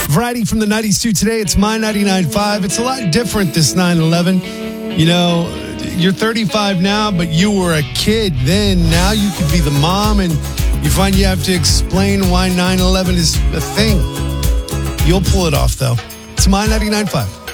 Variety from the 90s to today. It's my 99.5. It's a lot different this 9/11. You know, you're 35 now, but you were a kid then. Now you could be the mom, and you find you have to explain why 9/11 is a thing. You'll pull it off, though. It's my 99.5.